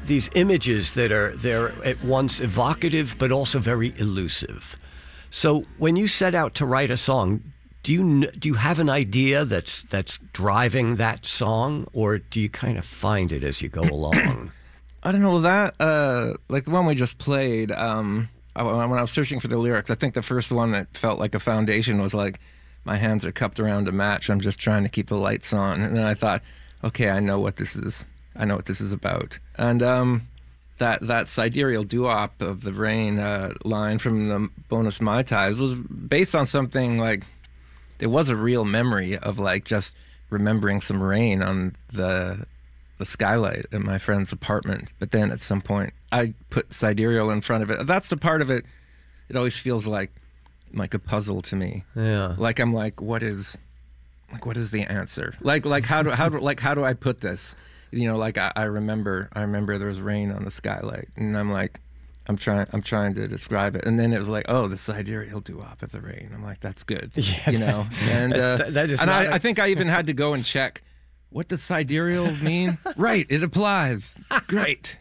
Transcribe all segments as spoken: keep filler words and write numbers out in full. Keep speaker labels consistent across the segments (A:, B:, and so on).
A: these images that are they're at once evocative but also very elusive. So when you set out to write a song, do you kn- do you have an idea that's that's driving that song, or do you kind of find it as you go along?
B: I don't know that uh, like the one we just played. Um, I, when I was searching for the lyrics, I think the first one that felt like a foundation was like, "My hands are cupped around a match. I'm just trying to keep the lights on." And then I thought, okay, I know what this is. I know what this is about. And um, that that sidereal doo-wop of the rain uh, line from the bonus Mai Tais was based on something like, it was a real memory of like just remembering some rain on the the skylight at my friend's apartment. But then at some point I put sidereal in front of it. That's the part of it, it always feels like like a puzzle to me.
A: Yeah.
B: Like I'm like, what is like what is the answer? Like like how do how do like how do I put this? You know, like I, I remember I remember there was rain on the skylight, and I'm like, I'm trying I'm trying to describe it, and then it was like, oh, the sidereal doo-wop of the rain. I'm like, that's good.
A: Yeah,
B: you know. And uh,
A: that, that is
B: and I,
A: a-
B: I think I even had to go and check, what does sidereal mean? Right, it applies. Great.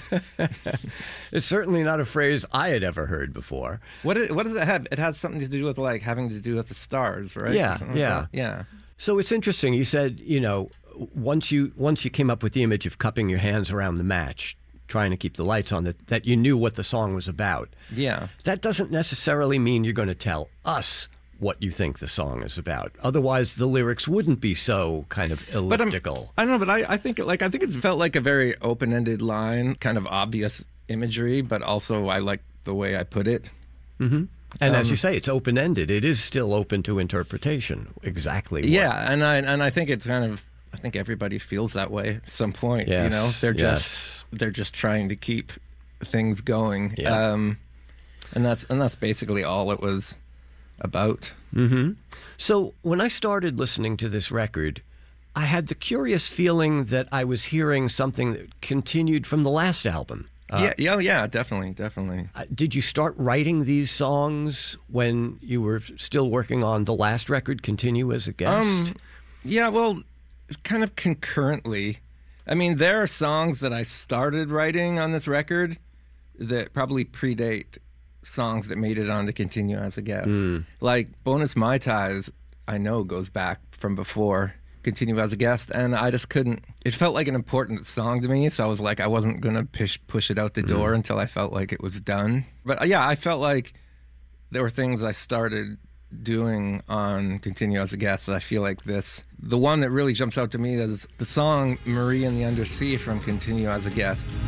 A: It's certainly not a phrase I had ever heard before.
B: What it, what does it have? It has something to do with like having to do with the stars, right?
A: Yeah,
B: Or something like
A: yeah.
B: that. yeah.
A: So it's interesting. You said, you know, once you once you came up with the image of cupping your hands around the match, trying to keep the lights on, that, that you knew what the song was about.
B: Yeah.
A: That doesn't necessarily mean you're going to tell us what you think the song is about. Otherwise, the lyrics wouldn't be so kind of
B: But I'm-
A: elliptical.
B: I don't know, but I, I think it, like I think it's felt like a very open-ended line, kind of obvious imagery, but also I like the way I put it.
A: Mm-hmm. And as
B: Um,
A: you say, it's open-ended. It is still open to interpretation. Exactly. What,
B: Yeah, and I and I think it's kind of I think everybody feels that way at some point.
A: Yes,
B: you know, they're
A: yes.
B: just they're just trying to keep things going.
A: Yeah.
B: Um, and that's and that's basically all it was about.
A: Mm-hmm. So when I started listening to this record, I had the curious feeling that I was hearing something that continued from the last album. Uh,
B: yeah, yeah, yeah, definitely, definitely.
A: uh, Did you start writing these songs when you were still working on the last record, Continue as a Guest?
B: Um, yeah, well, kind of concurrently. I mean, there are songs that I started writing on this record that probably predate songs that made it on to Continue as a Guest. Like Bonus Mai Tais, I know goes back from before Continue as a Guest, and I just couldn't. It felt like an important song to me, so I was like, I wasn't gonna push push it out the door until I felt like it was done. But uh, yeah, I felt like there were things I started doing on Continue as a Guest that I feel like this. The one that really jumps out to me is the song Marie and the Undersea from Continue as a Guest.